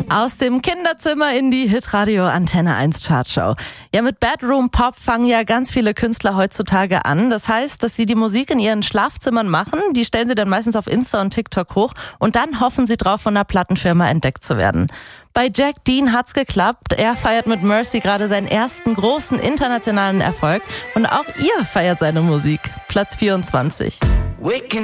Aus dem Kinderzimmer in die Hitradio Antenne 1 Chartshow. Ja, mit Bedroom Pop fangen ja ganz viele Künstler heutzutage an. Das heißt, dass sie die Musik in ihren Schlafzimmern machen. Die stellen sie dann meistens auf Insta und TikTok hoch und dann hoffen sie drauf, von der Plattenfirma entdeckt zu werden. Bei Jack Dean hat's geklappt. Er feiert mit Mercy gerade seinen ersten großen internationalen Erfolg und auch ihr feiert seine Musik. Platz 24.